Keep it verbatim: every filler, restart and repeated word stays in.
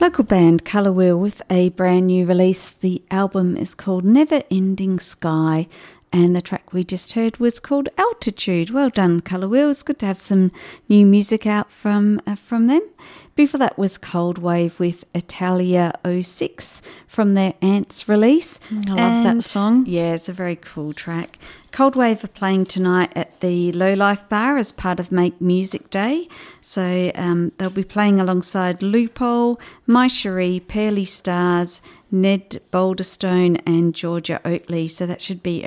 Local band Colour Wheel with a brand new release. The album is called Never Ending Sky, and the track we just heard was called Altitude. Well done, Colour Wheel. It's good to have some new music out from uh, from them. Before that was Cold Wave with Italia oh six from their Ants release. I love and, that song. Yeah, it's a very cool track. Cold Wave are playing tonight at the Low Life Bar as part of Make Music Day. So um, they'll be playing alongside Loophole, My Cherie, Pearly Stars, Ned Boulderstone and Georgia Oatley. So that should be a